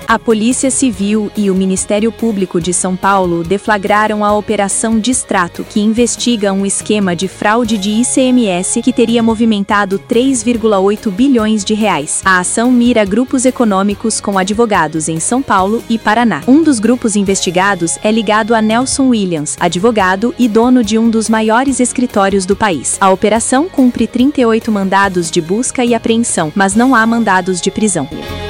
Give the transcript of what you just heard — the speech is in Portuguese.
A Polícia Civil e o Ministério Público de São Paulo deflagraram a Operação Distrato, que investiga um esquema de fraude de ICMS que teria movimentado 3,8 bilhões de reais. A ação mira grupos econômicos com advogados em São Paulo e Paraná. Um dos grupos investigados é ligado a Nelson Williams, advogado e dono de um dos maiores escritórios do país. A operação cumpre 38 mandados de busca e apreensão, mas não há mandados de prisão.